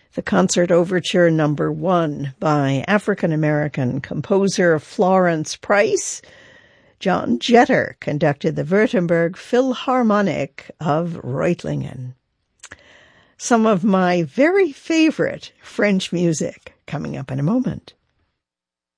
the Concert Overture No. 1 by African-American composer Florence Price. John Jetter conducted the Württemberg Philharmonic of Reutlingen. Some of my very favorite French music coming up in a moment.